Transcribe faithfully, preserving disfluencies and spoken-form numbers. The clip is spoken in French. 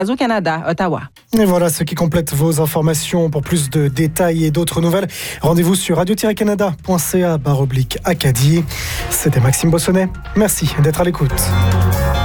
au Canada, Ottawa. Et voilà ce qui complète vos informations. Pour plus de détails et d'autres nouvelles, rendez-vous sur radio tiret canada point c a barre oblique Acadie. C'était Maxime Bossonnet. Merci d'être à l'écoute.